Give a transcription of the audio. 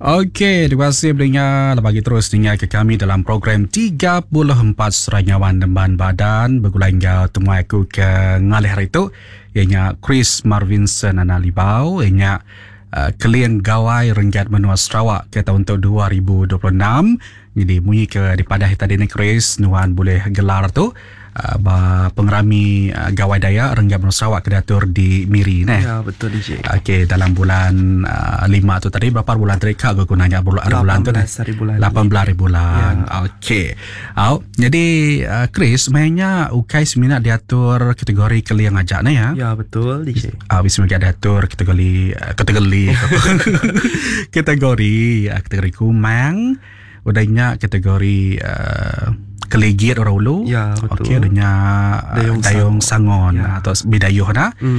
Okey, terima kasih pendengar. Bagi terus dengar ke kami dalam program 34 Seranyawan Demban Badan. Bergulai hingga temu aku ke ngalih hari itu. Ianya Chris Marvinson Analibau. Ianya Keliang Gawai Renggat Menua Sarawak ke tahun 2026. Jadi bunyi ke dipadah tadi ni Chris, Nuan boleh gelar tu. Pengerami Gawai Daya Renggat Menua Sarawak ke datur di Miri ni. Ya, betul DJ. Okey, dalam bulan 5 tu tadi berapa bulan tadi kak aku nanya bulan tu ni? 18 hari bulan. 18 hari bulan. Ya. Okey. Jadi Chris mainnya ukai seminat diatur kategori keliang ajak ni ya. Ya, betul DJ. Bismillah diatur kategori kategori kumang. Udahnya kategori keligit orang ulu. Ya, betul. Okey, adanya dayung sangon Ya. atau bidayuh dah.